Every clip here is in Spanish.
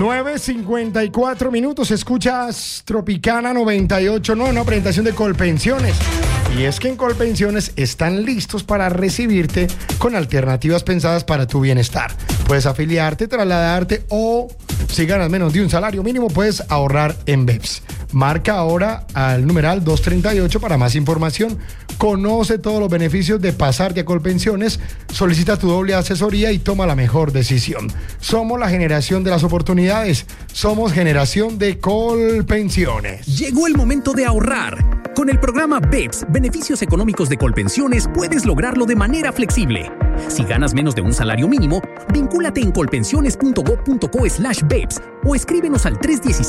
9:54 minutos, escuchas Tropicana 98.9, una presentación de Colpensiones. Y es que en Colpensiones están listos para recibirte con alternativas pensadas para tu bienestar. Puedes afiliarte, trasladarte o, si ganas menos de un salario mínimo, puedes ahorrar en BEPS. Marca ahora al numeral 238 para más información. Conoce todos los beneficios de pasarte a Colpensiones, solicita tu doble asesoría y toma la mejor decisión. Somos la generación de las oportunidades, somos generación de Colpensiones. Llegó el momento de ahorrar. Con el programa BEPS, Beneficios Económicos de Colpensiones, puedes lograrlo de manera flexible. Si ganas menos de un salario mínimo, vincúlate en colpensiones.gov.co/BEPS o escríbenos al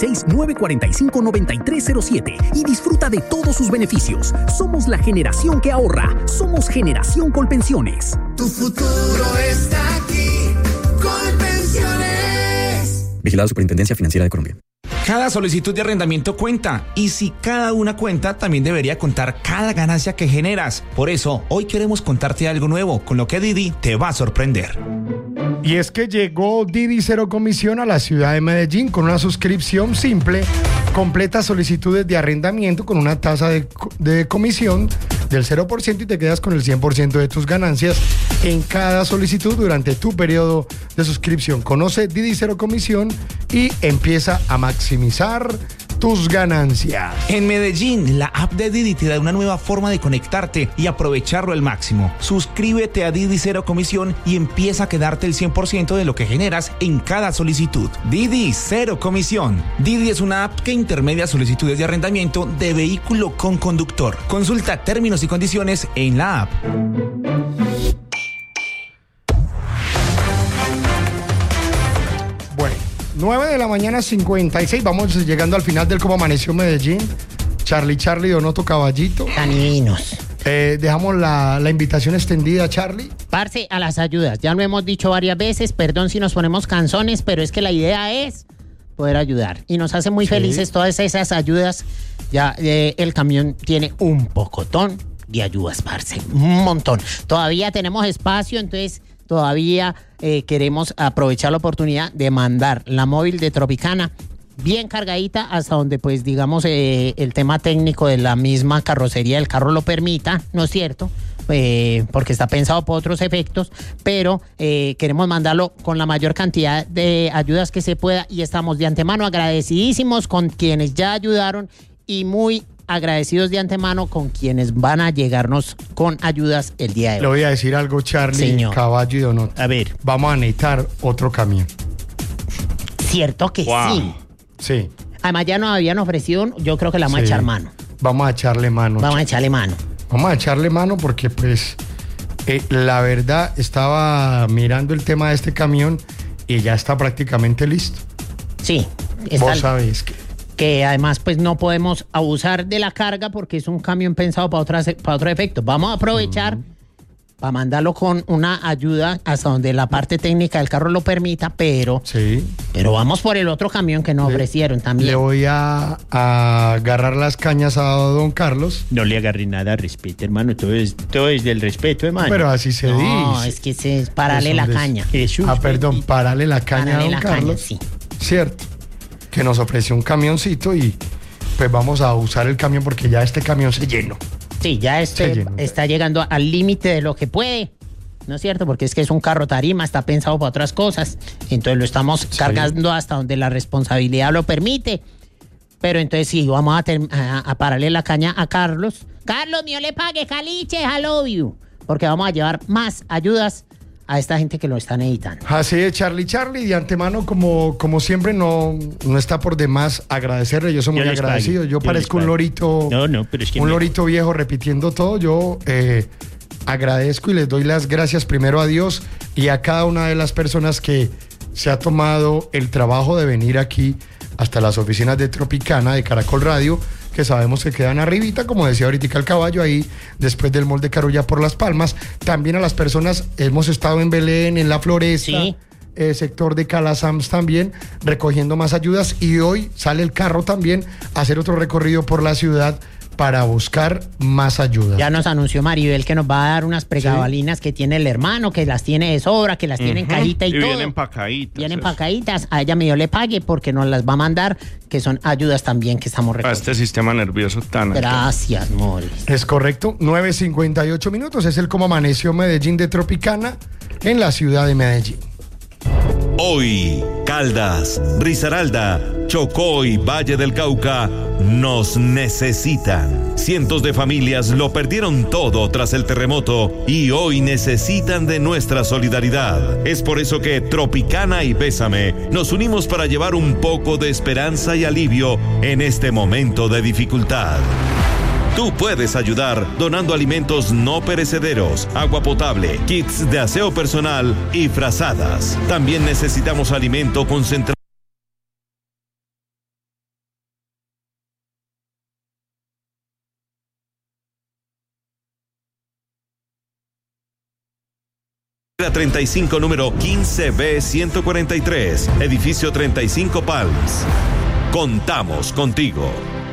316-945-9307 y disfruta de todos sus beneficios. Somos la generación que ahorra. Somos Generación Colpensiones. Tu futuro está aquí. Colpensiones. Vigilado Superintendencia Financiera de Colombia. Cada solicitud de arrendamiento cuenta, y si cada una cuenta, también debería contar cada ganancia que generas. Por eso, hoy queremos contarte algo nuevo, con lo que Didi te va a sorprender. Y es que llegó Didi Cero Comisión a la ciudad de Medellín con una suscripción simple. Completa solicitudes de arrendamiento con una tasa de comisión del 0% y te quedas con el 100% de tus ganancias en cada solicitud durante tu periodo de suscripción. Conoce Didi Cero Comisión y empieza a maximizar tus ganancias. En Medellín, la app de Didi te da una nueva forma de conectarte y aprovecharlo al máximo. Suscríbete a Didi Cero Comisión y empieza a quedarte el 100% de lo que generas en cada solicitud. Didi Cero Comisión. Didi es una app que intermedia solicitudes de arrendamiento de vehículo con conductor. Consulta términos y condiciones en la app. Bueno, 9:56, vamos llegando al final del Cómo Amaneció Medellín. Charlie, Donoto Caballito. Caninos. Dejamos la invitación extendida, Charlie. Parce, a las ayudas. Ya lo hemos dicho varias veces, perdón si nos ponemos canzones, pero es que la idea es poder ayudar. Y nos hace muy felices todas esas ayudas. Ya el camión tiene un pocotón de ayudas, parce. Un montón. Todavía tenemos espacio, entonces todavía queremos aprovechar la oportunidad de mandar la móvil de Tropicana bien cargadita hasta donde, pues, digamos, el tema técnico de la misma carrocería del carro lo permita, ¿no es cierto? Porque está pensado por otros efectos, pero queremos mandarlo con la mayor cantidad de ayudas que se pueda y estamos de antemano agradecidísimos con quienes ya ayudaron y muy agradecidos de antemano con quienes van a llegarnos con ayudas el día de hoy. Le voy a decir algo, Charlie, Señor. Caballo y Donoto. A ver. Vamos a necesitar otro camión. Cierto que sí. Sí. Además ya nos habían ofrecido, yo creo que la vamos a echar mano. Vamos a echarle mano. Vamos a echarle mano. Vamos a echarle mano porque, pues, la verdad, estaba mirando el tema de este camión y ya está prácticamente listo. Sí. Vos sabés que además, pues, no podemos abusar de la carga porque es un camión pensado para otro efecto. Vamos a aprovechar para mandarlo con una ayuda hasta donde la parte técnica del carro lo permita, pero vamos por el otro camión que nos ofrecieron también. Le voy a agarrar las cañas a don Carlos. No le agarré nada, respeto, hermano. Todo es del respeto, hermano. Pero así se dice. No, es que es pararle la caña. Perdón, pararle la caña a don Carlos. Sí. Cierto. Que nos ofreció un camioncito y pues vamos a usar el camión porque ya este camión se llenó. Sí, ya está llegando al límite de lo que puede, ¿no es cierto? Porque es que es un carro tarima, está pensado para otras cosas. Entonces lo estamos cargando hasta donde la responsabilidad lo permite. Pero entonces sí, vamos a pararle la caña a Carlos. Carlos, mío le pague, caliche, I love you. Porque vamos a llevar más ayudas a esta gente que lo están editando. Así es, Charlie, de antemano, como siempre, no está por demás agradecerle. Yo soy muy agradecido. Yo parezco un lorito. Pero es que un lorito viejo repitiendo todo. Yo agradezco y les doy las gracias primero a Dios y a cada una de las personas que se ha tomado el trabajo de venir aquí hasta las oficinas de Tropicana, de Caracol Radio, que sabemos que quedan arribita, como decía ahorita el caballo, ahí después del Mall de Carulla por Las Palmas. También a las personas, hemos estado en Belén, en La Floresta, sector de Calasams también, recogiendo más ayudas, y hoy sale el carro también a hacer otro recorrido por la ciudad para buscar más ayuda. Ya nos anunció Maribel que nos va a dar unas pregabalinas que tiene el hermano, que las tiene de sobra, que las tiene en cajita y todo. Vienen empacaditas. Vienen empacaditas. A ella me dio le pague porque nos las va a mandar, que son ayudas también que estamos Para recogiendo. este sistema nervioso tan alto. Gracias, Moris. Es correcto, 9:58 minutos. Es el Cómo Amaneció Medellín de Tropicana en la ciudad de Medellín. Hoy, Caldas, Risaralda, Chocó y Valle del Cauca nos necesitan. Cientos de familias lo perdieron todo tras el terremoto y hoy necesitan de nuestra solidaridad. Es por eso que Tropicana y Bésame nos unimos para llevar un poco de esperanza y alivio en este momento de dificultad. Tú puedes ayudar donando alimentos no perecederos, agua potable, kits de aseo personal y frazadas. También necesitamos alimento concentrado. La 35 número 15B143, edificio 35 Palms. Contamos contigo.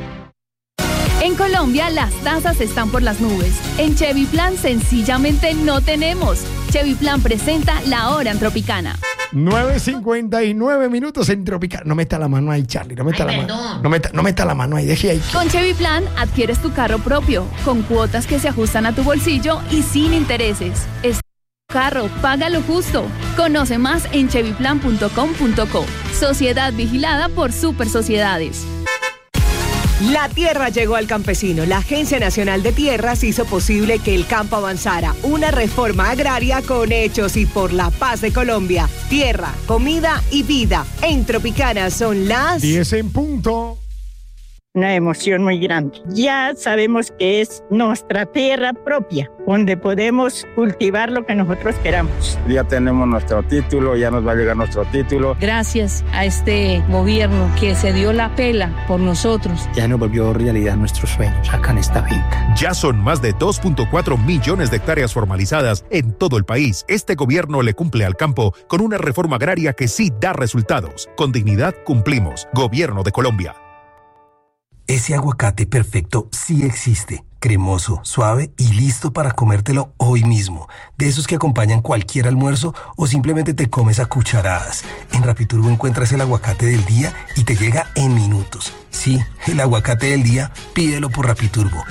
En Colombia las tasas están por las nubes. En Chevy Plan sencillamente no tenemos. Chevy Plan presenta La Hora en Tropicana. 9:59 minutos en Tropicana. No meta la mano ahí, Charlie. No meta la mano. No meta la mano ahí. Deje ahí. Con Chevy Plan adquieres tu carro propio, con cuotas que se ajustan a tu bolsillo y sin intereses. Es tu carro, págalo justo. Conoce más en chevyplan.com.co. Sociedad vigilada por Super Sociedades. La tierra llegó al campesino. La Agencia Nacional de Tierras hizo posible que el campo avanzara. Una reforma agraria con hechos y por la paz de Colombia. Tierra, comida y vida. En Tropicana son las 10 en punto. Una emoción muy grande. Ya sabemos que es nuestra tierra propia, donde podemos cultivar lo que nosotros queramos. Ya tenemos nuestro título, ya nos va a llegar nuestro título. Gracias a este gobierno que se dio la pela por nosotros. Ya nos volvió realidad nuestros sueños acá en esta finca. Ya son más de 2.4 millones de hectáreas formalizadas en todo el país. Este gobierno le cumple al campo con una reforma agraria que sí da resultados. Con dignidad cumplimos. Gobierno de Colombia. Ese aguacate perfecto sí existe, cremoso, suave y listo para comértelo hoy mismo. De esos que acompañan cualquier almuerzo o simplemente te comes a cucharadas. En Rapiturbo encuentras el aguacate del día y te llega en minutos. Sí, el aguacate del día, pídelo por Rapiturbo.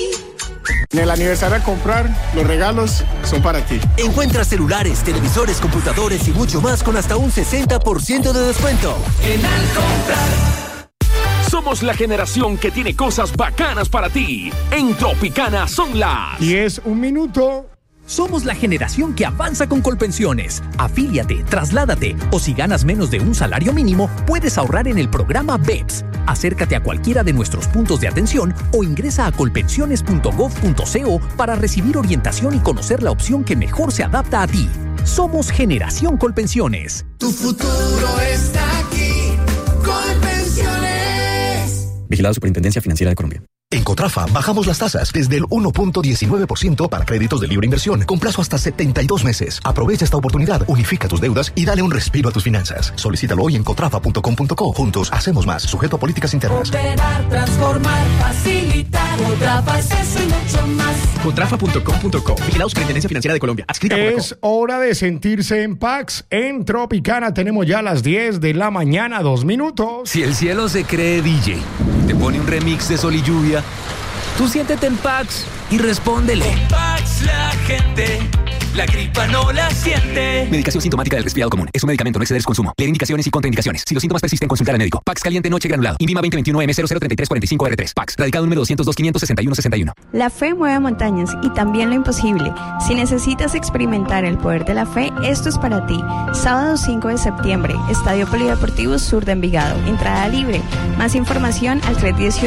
En el aniversario a comprar, los regalos son para ti. Encuentra celulares, televisores, computadores y mucho más con hasta un 60% de descuento. En Al Comprar. Somos la generación que tiene cosas bacanas para ti. En Tropicana son las 10, un minuto. Somos la generación que avanza con Colpensiones. Afíliate, trasládate o si ganas menos de un salario mínimo, puedes ahorrar en el programa BEPS. Acércate a cualquiera de nuestros puntos de atención o ingresa a colpensiones.gov.co para recibir orientación y conocer la opción que mejor se adapta a ti. Somos Generación Colpensiones. Tu futuro está aquí. Colpensiones. Vigilado Superintendencia Financiera de Colombia. En Cotrafa bajamos las tasas desde el 1.19% para créditos de libre inversión con plazo hasta 72 meses. Aprovecha esta oportunidad, unifica tus deudas y dale un respiro a tus finanzas. Solicítalo hoy en cotrafa.com.co. Juntos hacemos más, sujeto a políticas internas. Operar, transformar, facilitar. Cotrafa es eso y mucho más. Cotrafa.com.co. Vigilado Superintendencia Financiera de Colombia. Es hora de sentirse en Pax. En Tropicana tenemos ya las 10 de la mañana, 2 minutos. Si el cielo se cree DJ, te pone un remix de Sol y Lluvia, tú siéntete en Pax y respóndele. Con Pax la gente, la gripa no la siente. Medicación sintomática del resfriado común. Es un medicamento, no exceder su consumo. Leer indicaciones y contraindicaciones. Si los síntomas persisten, consultar al médico. Pax caliente noche granulado. Invima 2021M003345R3. Pax. Radicado número 202-561-61. La fe mueve montañas y también lo imposible. Si necesitas experimentar el poder de la fe, esto es para ti. Sábado 5 de septiembre, Estadio Polideportivo Sur de Envigado. Entrada libre. Más información al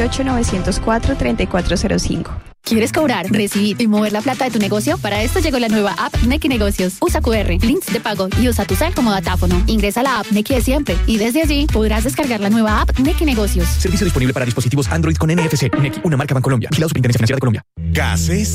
318-904-3405. ¿Quieres cobrar, recibir y mover la plata de tu negocio? Para esto llegó la nueva app Nequi Negocios. Usa QR, links de pago y usa tu cel como datáfono. Ingresa a la app Nequi de siempre y desde allí podrás descargar la nueva app Nequi Negocios. Servicio disponible para dispositivos Android con NFC. Nequi, una marca Bancolombia. Vigilado Superintendencia Financiera de Colombia. Gases